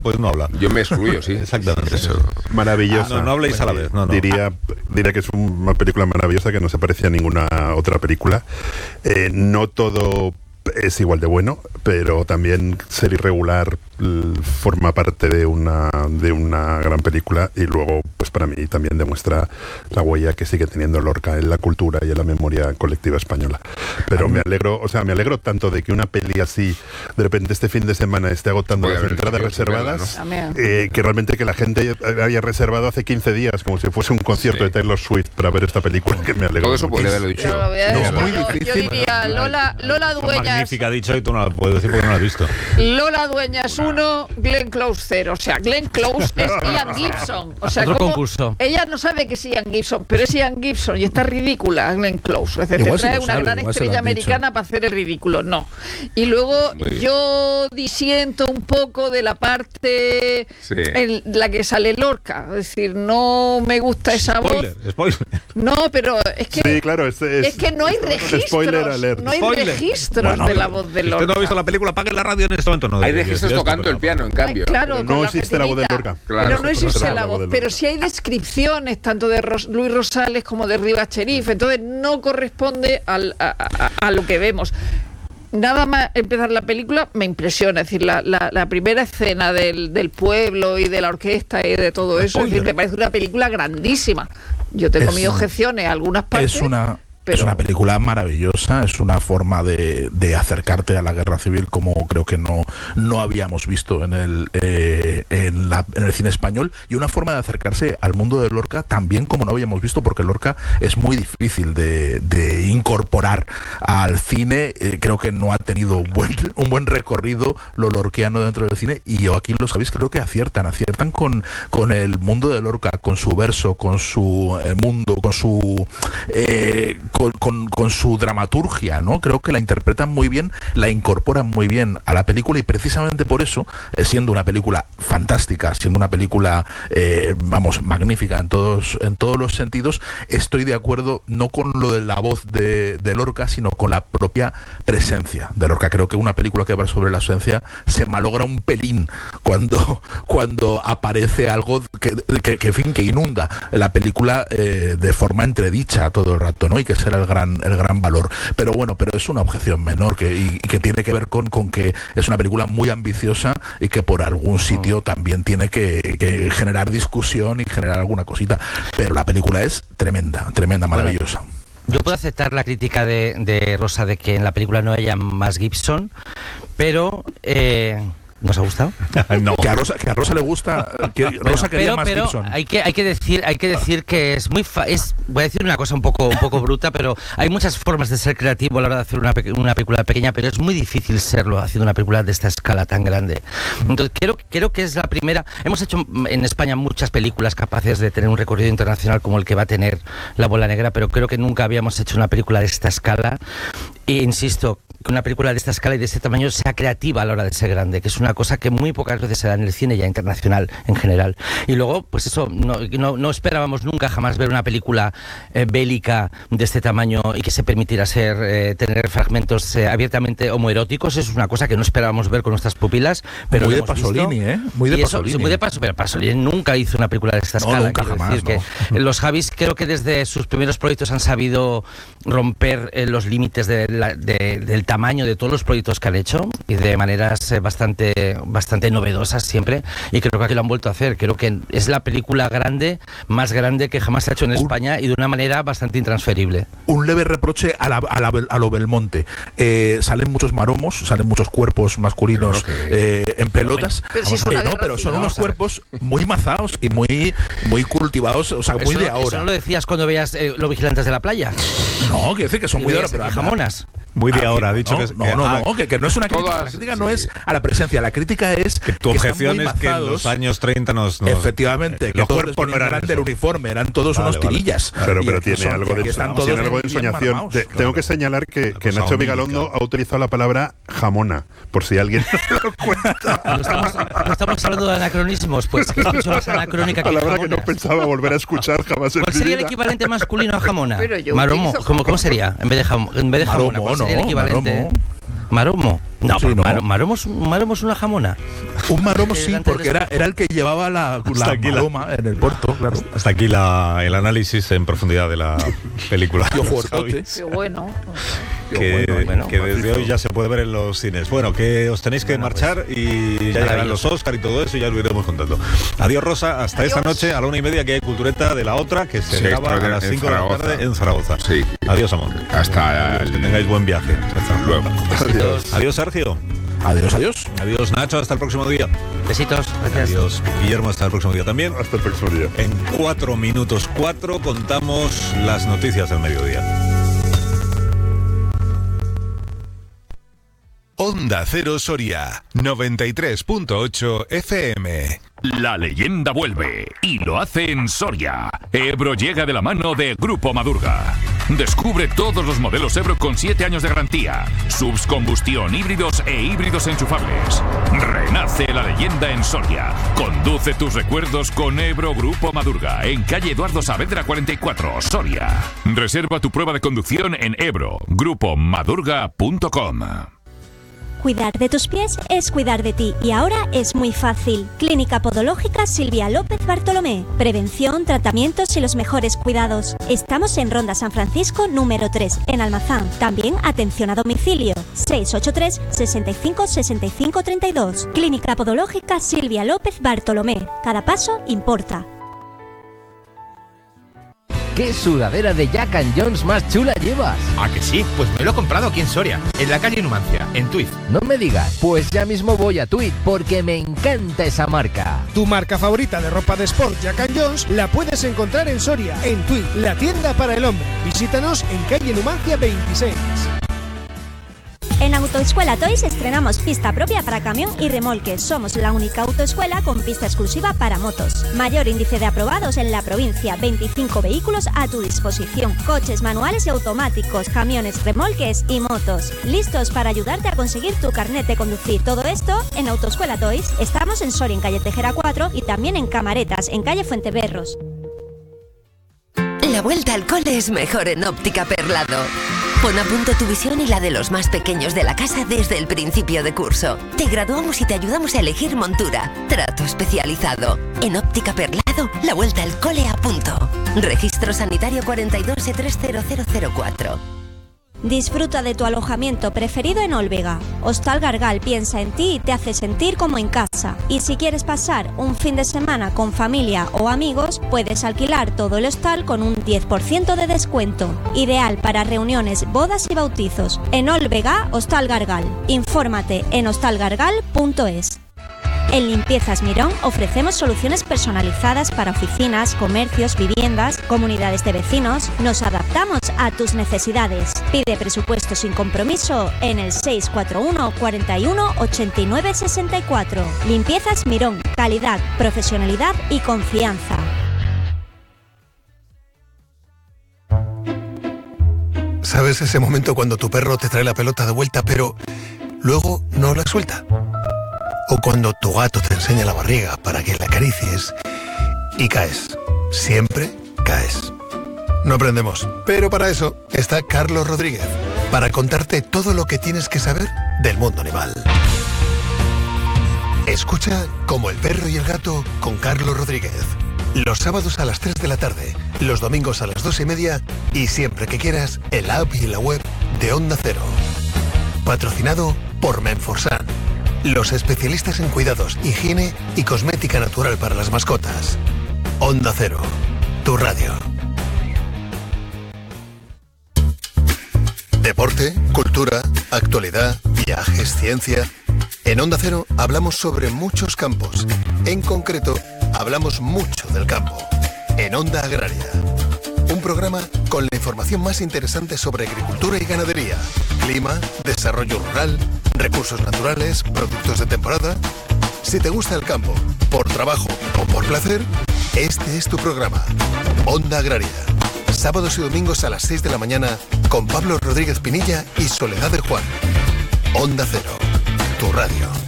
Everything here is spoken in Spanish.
pues no habla. Yo me excluyo, sí. Exactamente. Eso. Maravillosa. No habléis a la vez. No. Diría que es una película maravillosa que no se parece a ninguna otra película. No todo es igual de bueno, pero también ser irregular forma parte de una gran película, y luego pues para mí también demuestra la huella que sigue teniendo Lorca en la cultura y en la memoria colectiva española. Pero me alegro tanto de que una peli así de repente este fin de semana esté agotando las entradas reservadas, que realmente que la gente haya reservado hace 15 días como si fuese un concierto de Taylor Swift para ver esta película, que me alegro. Todo eso podría haberlo dicho. Yo diría Lola Dueñas. Magnífica, ha dicho, y tú no la puedes decir porque no la has visto. Lola Dueñas 1, Glenn Close 0. O sea, Glenn Close es Ian Gibson. O sea, otro concurso. Ella no sabe que es Ian Gibson, pero es Ian Gibson y está ridícula Glenn Close. Es decir, te trae una gran estrella americana para hacer el ridículo. No. Y luego yo disiento un poco de la parte en la que sale Lorca. Es decir, no me gusta esa voz. Spoiler. No, pero es que, sí, claro, es que no hay registros. Spoiler alert. No hay registros de la voz de Lorca. Usted no ha visto la película, apague la radio en este momento. No, hay registros tocando el piano, en cambio. Claro, no existe la voz de Lorca. Claro, pero no existe la voz. Pero sí hay descripciones tanto de Luis Rosales como de Rivas Cherif. Entonces no corresponde a lo que vemos. Nada más empezar la película me impresiona, es decir, la primera escena del pueblo y de la orquesta y de todo eso, es decir, me parece una película grandísima. Yo tengo mis objeciones a algunas partes. Es una película maravillosa, es una forma de acercarte a la guerra civil como creo que no habíamos visto en el cine español, y una forma de acercarse al mundo de Lorca también como no habíamos visto, porque Lorca es muy difícil de incorporar al cine. Creo que no ha tenido un buen recorrido lo lorquiano dentro del cine, y yo aquí lo sabéis, creo que aciertan con el mundo de Lorca, con su verso, con su mundo, con su con su dramaturgia, ¿no? Creo que la interpretan muy bien, la incorporan muy bien a la película, y precisamente por eso, siendo una película fantástica, siendo una película, magnífica en todos los sentidos, estoy de acuerdo no con lo de la voz de Lorca, sino con la propia presencia de Lorca. Creo que una película que va sobre la ausencia se malogra un pelín cuando aparece algo que inunda la película de forma entredicha todo el rato, ¿no? Y que será el gran valor. Pero es una objeción menor y que tiene que ver con que es una película muy ambiciosa y que por algún sitio también tiene que generar discusión y generar alguna cosita. Pero la película es tremenda, maravillosa. Yo puedo aceptar la crítica de Rosa de que en la película no haya más Gibson, pero ¿nos ha gustado? No. Que a Rosa le gusta. Rosa quería más Gibson. Hay que decir que es muy voy a decir una cosa un poco bruta, pero hay muchas formas de ser creativo a la hora de hacer una película pequeña, pero es muy difícil serlo haciendo una película de esta escala tan grande. Entonces creo que es la primera. Hemos hecho en España muchas películas capaces de tener un recorrido internacional como el que va a tener La Bola Negra, pero creo que nunca habíamos hecho una película de esta escala. E insisto, que una película de esta escala y de este tamaño sea creativa a la hora de ser grande, que es una cosa que muy pocas veces se da en el cine ya internacional en general. Y luego, pues eso, no esperábamos nunca jamás ver una película bélica de este tamaño y que se permitiera tener fragmentos abiertamente homoeróticos. Es una cosa que no esperábamos ver con nuestras pupilas, pero muy de Pasolini, muy de Pasolini. Pero Pasolini nunca hizo una película de esta escala. Nunca, jamás, decir que los Javis creo que desde sus primeros proyectos han sabido romper los límites del tamaño de todos los proyectos que han hecho, y de maneras bastante novedosas siempre, y creo que aquí lo han vuelto a hacer. Creo que es la película más grande que jamás se ha hecho en España, y de una manera bastante intransferible. Un leve reproche a lo Belmonte. Salen muchos maromos, salen muchos cuerpos masculinos en pelotas, pero son unos cuerpos muy mazados y muy cultivados, o sea, muy de ahora. ¿Eso no lo decías cuando veías Los Vigilantes de la Playa? No, quiero decir que son muy de ahora, pero jamonas. Muy de ahora, ha dicho que no es una crítica. La crítica no es a la presencia, la crítica es que tu objeción es que en los años 30 efectivamente, que los cuerpos no eran del uniforme, eran todos unos tirillas. Pero tiene algo de ensoñación. Tengo que señalar que Nacho Vigalondo ha utilizado la palabra jamona, por si alguien no se lo cuenta. No estamos hablando de anacronismos, pues que es mucho más anacrónica que palabra que no pensaba volver a escuchar jamás en mi vida. ¿Cuál sería el equivalente masculino a jamona? Pero yo Maromo, ¿cómo sería? En vez de jamona, ¿cuál sería el equivalente? Maromo. No, Sí, ¿no? Maromo es una jamona. Un maromo sí, Delante porque de- era el que llevaba la aquí la- maroma en el puerto, claro. Hasta aquí el análisis en profundidad de la película. Yo fuertote. Qué bueno. Que, bueno, que desde macizo. hoy ya se puede ver en los cines. Bueno, que os tenéis que marchar y ya llegarán los Oscar y todo eso y ya lo iremos contando. Adiós, Rosa, hasta esta noche a la 1:30 que hay Cultureta de la otra que se Sí, graba a en las 5 de la Zaragoza. tarde en Zaragoza. Sí. Adiós, amor. Hasta Que el- tengáis buen viaje. Hasta luego. Adiós. Adiós, Sergio. Adiós, adiós. Adiós, Nacho, hasta el próximo día. Besitos, gracias. Adiós, Guillermo, hasta el próximo día también. Hasta el próximo día. En 4 minutos 4 contamos las noticias del mediodía. Onda Cero Soria, 93.8 FM. La leyenda vuelve y lo hace en Soria. Ebro llega de la mano de Grupo Madurga. Descubre todos los modelos Ebro con 7 años de garantía, subs combustión, híbridos e híbridos enchufables. Renace la leyenda en Soria. Conduce tus recuerdos con Ebro Grupo Madurga en calle Eduardo Saavedra 44, Soria. Reserva tu prueba de conducción en ebroGrupomadurga.com. Cuidar de tus pies es cuidar de ti y ahora es muy fácil. Clínica Podológica Silvia López Bartolomé. Prevención, tratamientos y los mejores cuidados. Estamos en Ronda San Francisco número 3, en Almazán. También atención a domicilio. 683 65 65 32. Clínica Podológica Silvia López Bartolomé. Cada paso importa. ¿Qué sudadera de Jack & Jones más chula llevas? ¿Ah, que sí? Pues me lo he comprado aquí en Soria, en la calle Numancia, en Twiz. No me digas, pues ya mismo voy a Twiz porque me encanta esa marca. Tu marca favorita de ropa de sport Jack & Jones la puedes encontrar en Soria, en Twiz, la tienda para el hombre. Visítanos en calle Numancia 26. En Autoescuela Toys estrenamos pista propia para camión y remolque. Somos la única autoescuela con pista exclusiva para motos. Mayor índice de aprobados en la provincia, 25 vehículos a tu disposición. Coches manuales y automáticos, camiones, remolques y motos. Listos para ayudarte a conseguir tu carnet de conducir. Todo esto en Autoescuela Toys. Estamos en Soria, en calle Tejera 4 y también en Camaretas, en calle Fuenteberros. La vuelta al cole es mejor en Óptica Perlado. Pon a punto tu visión y la de los más pequeños de la casa desde el principio de curso. Te graduamos y te ayudamos a elegir montura. Trato especializado. En Óptica Perlado, la vuelta al cole a punto. Registro sanitario 42E30004. Disfruta de tu alojamiento preferido en Olvega. Hostal Gargal piensa en ti y te hace sentir como en casa. Y si quieres pasar un fin de semana con familia o amigos, puedes alquilar todo el hostal con un 10% de descuento. Ideal para reuniones, bodas y bautizos. En Olvega, Hostal Gargal. Infórmate en hostalgargal.es. En Limpiezas Mirón ofrecemos soluciones personalizadas para oficinas, comercios, viviendas, comunidades de vecinos. Nos adaptamos a tus necesidades. Pide presupuesto sin compromiso en el 641 41 89 64. Limpiezas Mirón. Calidad, profesionalidad y confianza. ¿Sabes ese momento cuando tu perro te trae la pelota de vuelta pero luego no la suelta? O cuando tu gato te enseña la barriga para que la acaricies y caes. Siempre caes. No aprendemos, pero para eso está Carlos Rodríguez, para contarte todo lo que tienes que saber del mundo animal. Escucha Como el perro y el gato con Carlos Rodríguez. Los sábados a las 3 de la tarde, los domingos a las 2:30 y siempre que quieras en la app y en la web de Onda Cero. Patrocinado por Menforsan, los especialistas en cuidados, higiene y cosmética natural para las mascotas. Onda Cero, tu radio. Deporte, cultura, actualidad, viajes, ciencia. En Onda Cero hablamos sobre muchos campos. En concreto, hablamos mucho del campo. En Onda Agraria. Un programa con la información más interesante sobre agricultura y ganadería, clima, desarrollo rural, recursos naturales, productos de temporada. Si te gusta el campo, por trabajo o por placer, este es tu programa. Onda Agraria. Sábados y domingos a las 6 de la mañana con Pablo Rodríguez Pinilla y Soledad de Juan. Onda Cero, tu radio.